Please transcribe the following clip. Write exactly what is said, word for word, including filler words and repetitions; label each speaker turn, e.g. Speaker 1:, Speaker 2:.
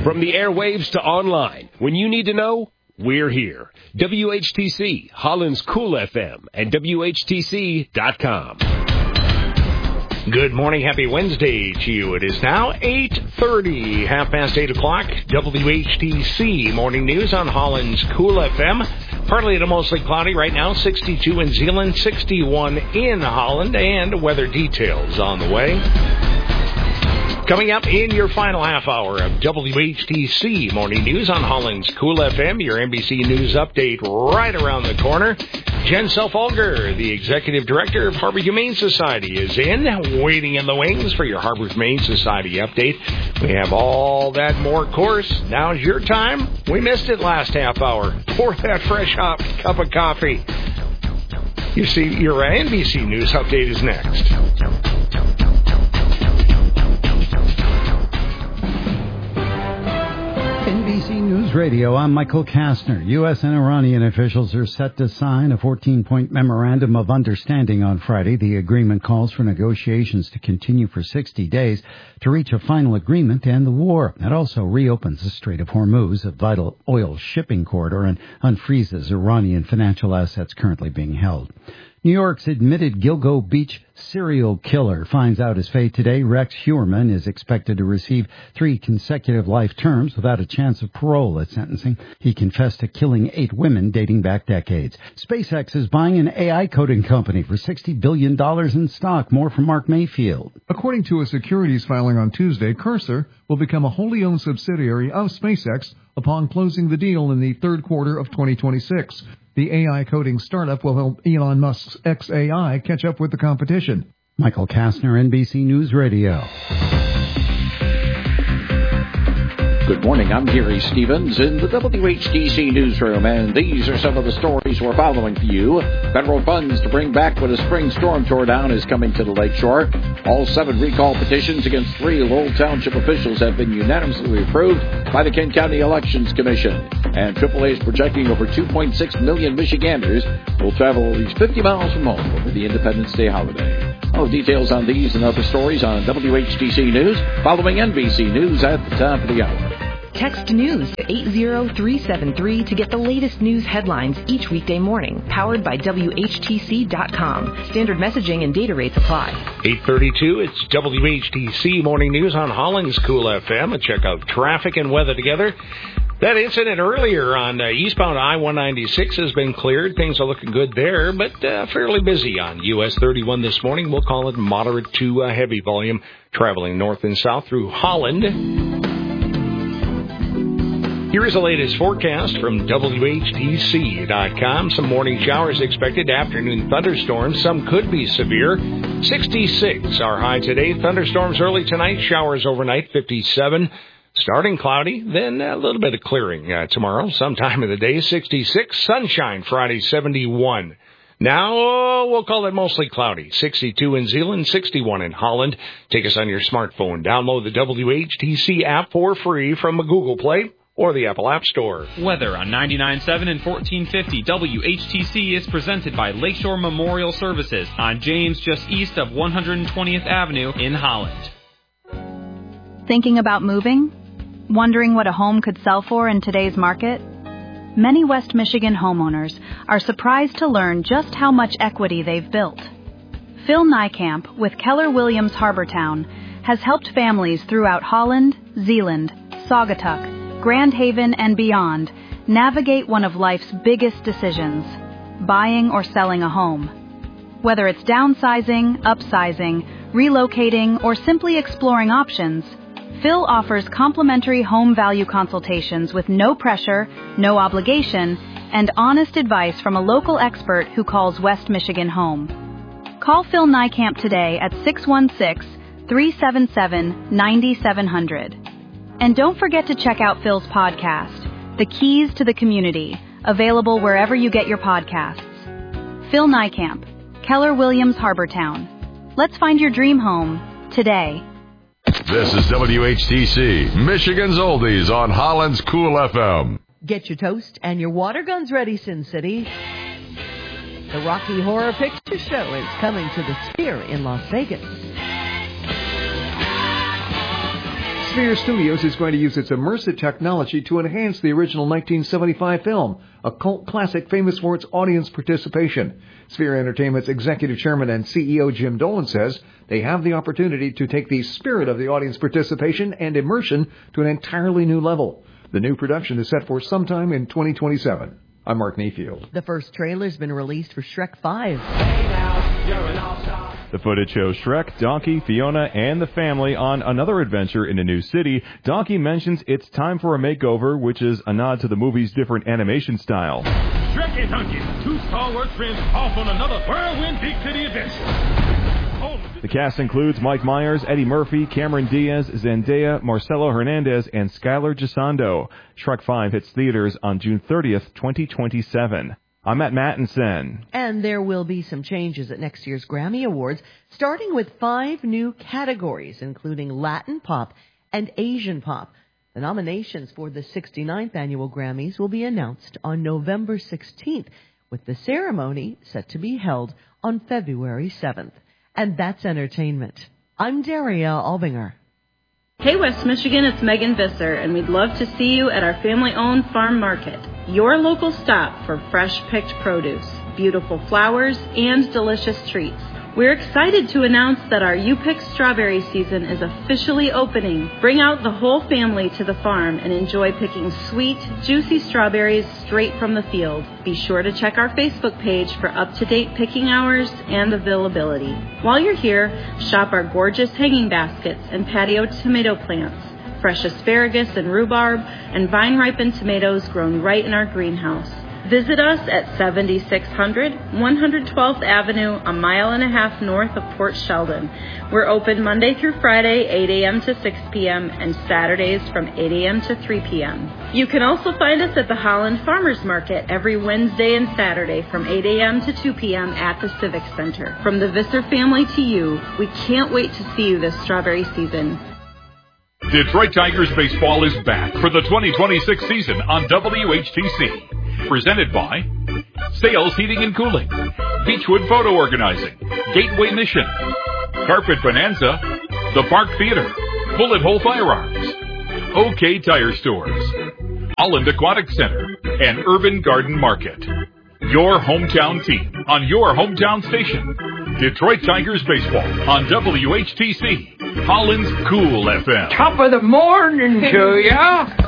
Speaker 1: From the airwaves to online, when you need to know, we're here. W H T C, Holland's Cool F M, and W H T C dot com.
Speaker 2: Good morning. Happy Wednesday to you. It is now eight thirty, half past eight o'clock. W H T C Morning News on Holland's Cool F M. Partly to mostly cloudy right now, sixty-two in Zeeland, sixty-one in Holland, and weather details on the way. Coming up in your final half hour of W H T C Morning News on Holland's Cool F M, your N B C News update right around the corner. Jen Selfolger, the Executive Director of Harbor Humane Society, is in, waiting in the wings for your Harbor Humane Society update. We have all that more, of course. Now's your time. We missed it last half hour. Pour that fresh hot cup of coffee. You see, your N B C News update is next.
Speaker 3: N B C News Radio, I'm Michael Kastner. U S and Iranian officials are set to sign a fourteen-point memorandum of understanding on Friday. The agreement calls for negotiations to continue for sixty days to reach a final agreement to end the war. It also reopens the Strait of Hormuz, a vital oil shipping corridor, and unfreezes Iranian financial assets currently being held. New York's admitted Gilgo Beach serial killer finds out his fate today. Rex Heuermann is expected to receive three consecutive life terms without a chance of parole at sentencing. He confessed to killing eight women dating back decades. SpaceX is buying an A I coding company for sixty billion dollars in stock. More from Mark Mayfield.
Speaker 4: According to a securities filing on Tuesday, Cursor will become a wholly owned subsidiary of SpaceX upon closing the deal in the third quarter of twenty twenty-six. The A I coding startup will help Elon Musk's X A I catch up with the competition.
Speaker 3: Michael Kastner, N B C News Radio.
Speaker 5: Good morning, I'm Gary Stevens in the W H T C newsroom, and these are some of the stories we're following for you. Federal funds to bring back what a spring storm tore down is coming to the lakeshore. All seven recall petitions against three Lowell Township officials have been unanimously approved by the Kent County Elections Commission. And triple A is projecting over two point six million Michiganders will travel at least fifty miles from home over the Independence Day holiday. All the details on these and other stories on W H T C News, following N B C News at the top of the hour.
Speaker 6: Text news to eight zero three seven three to get the latest news headlines each weekday morning. Powered by W H T C dot com. Standard messaging and data rates apply.
Speaker 2: eight thirty-two, it's W H T C Morning News on Holland's Cool F M. And check out traffic and weather together. That incident earlier on uh, eastbound I one ninety-six has been cleared. Things are looking good there, but uh, fairly busy on U S thirty-one this morning. We'll call it moderate to uh, heavy volume traveling north and south through Holland. Here is the latest forecast from W H T C dot com. Some morning showers expected, afternoon thunderstorms. Some could be severe. sixty-six our high today. Thunderstorms early tonight, showers overnight, fifty-seven. Starting cloudy, then a little bit of clearing uh, tomorrow, sometime of the day, sixty-six. Sunshine Friday, seventy-one. Now, oh, we'll call it mostly cloudy. sixty-two in Zeeland, sixty-one in Holland. Take us on your smartphone. Download the W H T C app for free from a Google Play or the Apple App Store.
Speaker 7: Weather on ninety-nine point seven and fourteen fifty W H T C is presented by Lakeshore Memorial Services on James, just east of one hundred twentieth Avenue in Holland.
Speaker 8: Thinking about moving? Wondering what a home could sell for in today's market? Many West Michigan homeowners are surprised to learn just how much equity they've built. Phil Niekamp with Keller Williams Harbortown has helped families throughout Holland, Zeeland, Saugatuck, Grand Haven, and beyond navigate one of life's biggest decisions, buying or selling a home. Whether it's downsizing, upsizing, relocating, or simply exploring options, Phil offers complimentary home value consultations with no pressure, no obligation, and honest advice from a local expert who calls West Michigan home. Call Phil Niekamp today at six one six, three seven seven, nine seven zero zero. And don't forget to check out Phil's podcast, The Keys to the Community, available wherever you get your podcasts. Phil Niekamp, Keller Williams Harbortown. Let's find your dream home today.
Speaker 9: This is W H T C, Michigan's Oldies on Holland's Cool F M.
Speaker 10: Get your toast and your water guns ready, Sin City. The Rocky Horror Picture Show is coming to the Sphere in Las Vegas.
Speaker 4: Sphere Studios is going to use its immersive technology to enhance the original nineteen seventy-five film, a cult classic famous for its audience participation. Sphere Entertainment's executive chairman and C E O Jim Dolan says they have the opportunity to take the spirit of the audience participation and immersion to an entirely new level. The new production is set for sometime in twenty twenty-seven. I'm Mark Mayfield.
Speaker 10: The first trailer's been released for Shrek five.
Speaker 11: The footage shows Shrek, Donkey, Fiona, and the family on another adventure in a new city. Donkey mentions it's time for a makeover, which is a nod to the movie's different animation style.
Speaker 12: Shrek and Donkey, two stalwart friends off on another whirlwind big city adventure.
Speaker 11: The cast includes Mike Myers, Eddie Murphy, Cameron Diaz, Zendaya, Marcelo Hernandez, and Skylar Gisondo. Shrek five hits theaters on June thirtieth, twenty twenty-seven. I'm Matt Mattinson.
Speaker 10: And there will be some changes at next year's Grammy Awards, starting with five new categories, including Latin pop and Asian pop. The nominations for the sixty-ninth annual Grammys will be announced on November sixteenth, with the ceremony set to be held on February seventh. And that's entertainment. I'm Daria Albinger.
Speaker 13: Hey West Michigan, it's Megan Visser, and we'd love to see you at our family-owned farm market, your local stop for fresh-picked produce, beautiful flowers, and delicious treats. We're excited to announce that our You Pick strawberry season is officially opening. Bring out the whole family to the farm and enjoy picking sweet, juicy strawberries straight from the field. Be sure to check our Facebook page for up-to-date picking hours and availability. While you're here, shop our gorgeous hanging baskets and patio tomato plants, fresh asparagus and rhubarb, and vine-ripened tomatoes grown right in our greenhouse. Visit us at seventy-six hundred one hundred twelfth Avenue, a mile and a half north of Port Sheldon. We're open Monday through Friday, eight a.m. to six p.m., and Saturdays from eight a.m. to three p.m. You can also find us at the Holland Farmers Market every Wednesday and Saturday from eight a.m. to two p.m. at the Civic Center. From the Visser family to you, we can't wait to see you this strawberry season.
Speaker 14: Detroit Tigers baseball is back for the twenty twenty-six season on W H T C. Presented by Sales Heating and Cooling, Beechwood Photo Organizing, Gateway Mission, Carpet Bonanza, The Park Theater, Bullet Hole Firearms, OK Tire Stores, Holland Aquatic Center, and Urban Garden Market. Your hometown team on your hometown station. Detroit Tigers baseball on W H T C, Holland's Cool F M.
Speaker 15: Top of the morning to ya.